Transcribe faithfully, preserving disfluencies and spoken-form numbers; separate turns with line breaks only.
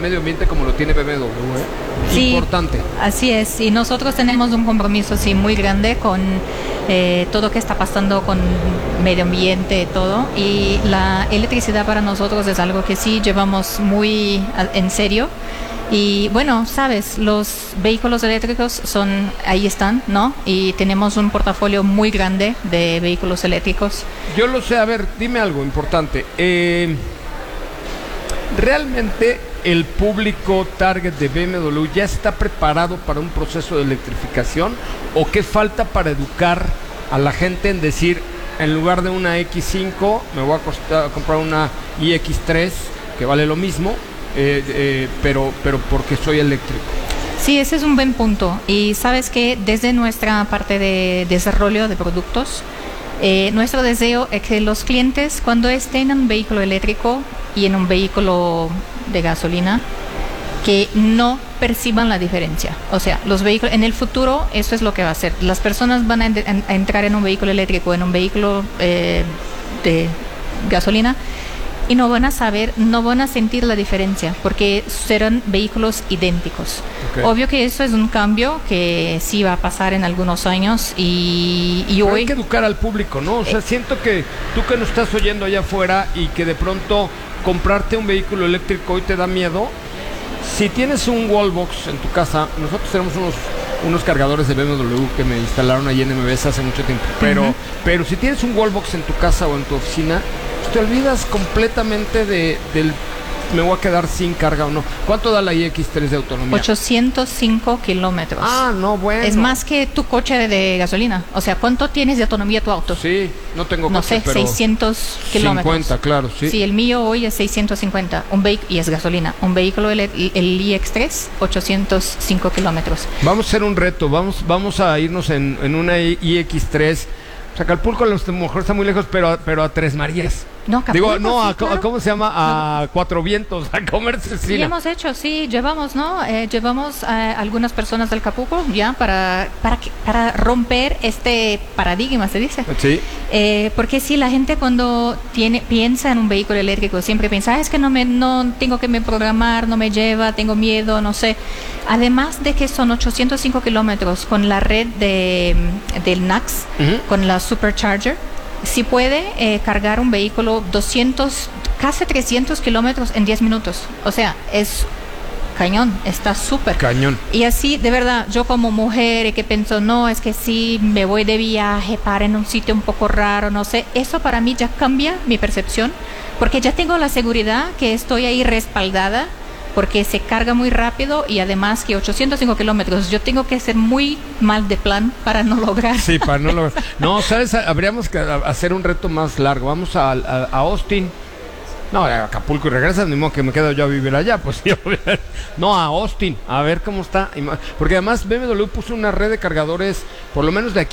medio ambiente como lo tiene B M W, ¿eh?
Sí,
importante.
Así es, y nosotros tenemos un compromiso sí muy grande con eh, todo lo que está pasando con medio ambiente y todo, y la electricidad para nosotros es algo que sí llevamos muy a, en serio. Y bueno, sabes, los vehículos eléctricos son, ahí están, ¿no? Y tenemos un portafolio muy grande de vehículos eléctricos.
Yo lo sé, a ver, dime algo importante. Eh, ¿Realmente el público target de B M W ya está preparado para un proceso de electrificación? ¿O qué falta para educar a la gente en decir, en lugar de una equis cinco, me voy a, costar, a comprar una i equis tres, que vale lo mismo? Eh, eh, pero, pero porque soy eléctrico.
Sí, ese es un buen punto. Y sabes que desde nuestra parte de desarrollo de productos, eh, nuestro deseo es que los clientes, cuando estén en un vehículo eléctrico y en un vehículo de gasolina, que no perciban la diferencia. O sea, los vehículos en el futuro, eso es lo que va a hacer. Las personas van a, en, a entrar en un vehículo eléctrico, en un vehículo eh, de gasolina, y no van a saber, no van a sentir la diferencia, porque serán vehículos idénticos. Okay. Obvio que eso es un cambio que sí va a pasar en algunos años, y, y hoy...
hay que educar al público, ¿no? O sea, eh, siento que tú que nos estás oyendo allá afuera y que de pronto comprarte un vehículo eléctrico hoy te da miedo, si tienes un wallbox en tu casa, nosotros tenemos unos unos cargadores de B M W que me instalaron allí en M B S hace mucho tiempo, pero, uh-huh. pero si tienes un wallbox en tu casa o en tu oficina, te olvidas completamente de, del me voy a quedar sin carga o no. ¿Cuánto da la i equis tres de autonomía?
ochocientos cinco kilómetros.
Ah, no, bueno.
Es más que tu coche de, de gasolina. O sea, ¿cuánto tienes de autonomía tu auto?
Sí, no tengo coche,
no sé,
pero
seiscientos kilómetros.
cincuenta, claro, sí.
Sí, el mío hoy es seiscientos cincuenta, un vehi- y es gasolina. Un vehículo, el, el i equis tres, ochocientos cinco kilómetros.
Vamos a hacer un reto, vamos, vamos a irnos en, en una i equis tres. O sea, Acapulco a lo mejor está muy lejos, pero, pero a Tres Marías.
No, Acapulco,
Digo, no,
sí,
a,
claro.
a, ¿cómo se llama? A Cuatro Vientos, a comer cecina.
Sí, hemos hecho, sí, llevamos, ¿no? Eh, llevamos a algunas personas del Acapulco ya para, para, que, para romper este paradigma, se dice.
Sí.
Eh, porque sí, la gente cuando tiene, piensa en un vehículo eléctrico, siempre piensa, ah, es que no me, no tengo que me programar, no me lleva, tengo miedo, no sé. Además de que son ochocientos cinco kilómetros con la red de, del N A C S, uh-huh. con la Supercharger, si puede eh, cargar un vehículo doscientos, casi trescientos kilómetros en diez minutos. O sea, es cañón, está súper.
Cañón.
Y así, de verdad, yo como mujer que pienso, no, es que si me voy de viaje, para en un sitio un poco raro, no sé, eso para mí ya cambia mi percepción, porque ya tengo la seguridad que estoy ahí respaldada, porque se carga muy rápido, y además que ochocientos cinco kilómetros, yo tengo que ser muy mal de plan para no lograr.
Sí, para no lograr. No, ¿sabes? Habríamos que hacer un reto más largo. Vamos a, a, a Austin. No, a Acapulco y regresas, ni modo que me quedo yo a vivir allá, pues yo. No, a Austin, a ver cómo está. Porque además B M W puso una red de cargadores, por lo menos de aquí